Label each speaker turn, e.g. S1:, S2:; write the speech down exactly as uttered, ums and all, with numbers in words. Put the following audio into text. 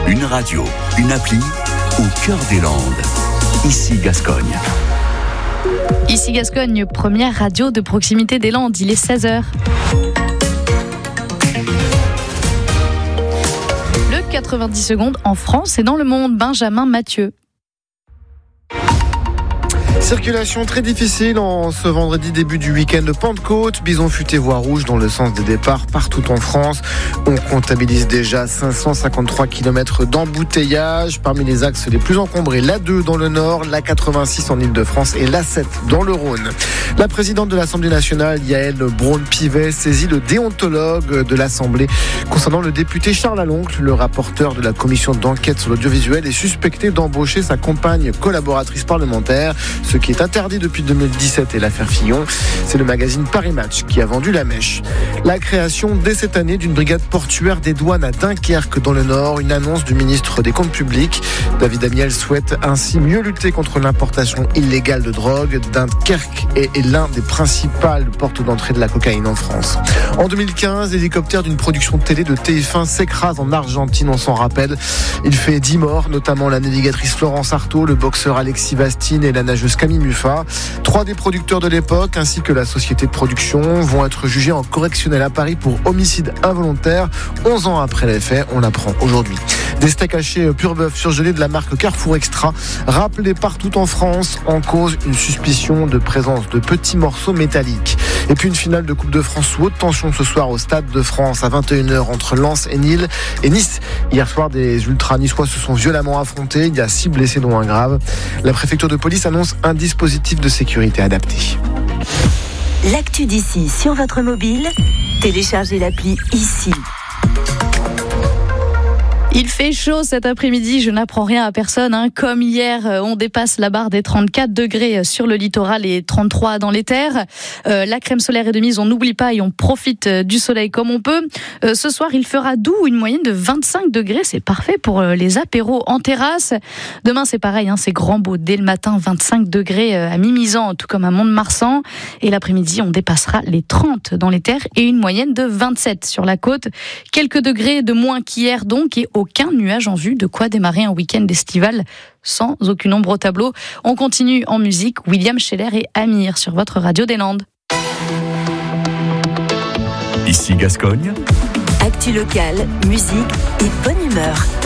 S1: Une radio, une appli, au cœur des Landes. Ici Gascogne.
S2: Ici Gascogne, première radio de proximité des Landes. Il est seize heures. Le quatre-vingt-dix secondes en France et dans le monde. Benjamin Mathieu.
S3: Circulation très difficile en ce vendredi début du week-end de Pentecôte. Bison futé voie rouge dans le sens des départs partout en France. On comptabilise déjà cinq cent cinquante-trois kilomètres d'embouteillage. Parmi les axes les plus encombrés, l'A deux dans le nord, l'A quatre-vingt-six en Ile-de-France et l'A sept dans le Rhône. La présidente de l'Assemblée nationale, Yaël Braun-Pivet, saisit le déontologue de l'Assemblée concernant le député Charles Aloncle. Le rapporteur de la commission d'enquête sur l'audiovisuel est suspecté d'embaucher sa compagne collaboratrice parlementaire. Ce qui est interdit depuis deux mille dix-sept et l'affaire Fillon. C'est le magazine Paris Match qui a vendu la mèche. La création dès cette année d'une brigade portuaire des douanes à Dunkerque dans le Nord, une annonce du ministre des Comptes publics. David Amiel souhaite ainsi mieux lutter contre l'importation illégale de drogue. Dunkerque est l'un des principales portes d'entrée de la cocaïne en France. En deux mille quinze, l'hélicoptère d'une production télé de T F un s'écrase en Argentine, on s'en rappelle. Il fait dix morts, notamment la navigatrice Florence Artaud, le boxeur Alexis Bastine et la nageuse Camille Muffat. Trois des producteurs de l'époque ainsi que la société de production vont être jugés en correctionnel à Paris pour homicide involontaire. onze ans après les faits, on l'apprend aujourd'hui. Des steaks hachés pur bœuf surgelés de la marque Carrefour Extra, rappelés partout en France, en cause une suspicion de présence de petits morceaux métalliques. Et puis une finale de Coupe de France sous haute tension ce soir au Stade de France à vingt et une heures entre Lens et Nîmes et Nice. Hier soir, des ultras niçois se sont violemment affrontés. Il y a six blessés dont un grave. La préfecture de police annonce un dispositif de sécurité adapté.
S4: L'actu d'ici sur votre mobile, téléchargez l'appli Ici.
S2: Il fait chaud cet après-midi, je n'apprends rien à personne. Hein. Comme hier, on dépasse la barre des trente-quatre degrés sur le littoral et trente-trois dans les terres. Euh, la crème solaire est de mise, on n'oublie pas et on profite du soleil comme on peut. Euh, ce soir, il fera doux, une moyenne de vingt-cinq degrés. C'est parfait pour les apéros en terrasse. Demain, c'est pareil, hein, c'est grand beau dès le matin, vingt-cinq degrés à Mimizan, tout comme à Mont-de-Marsan. Et l'après-midi, on dépassera les trente dans les terres et une moyenne de vingt-sept sur la côte. Quelques degrés de moins qu'hier donc et aucun nuage en vue, de quoi démarrer un week-end estival sans aucune ombre au tableau. On continue en musique, William Scheller et Amir sur votre radio des Landes.
S1: Ici Gascogne.
S4: Actu locale, musique et bonne humeur.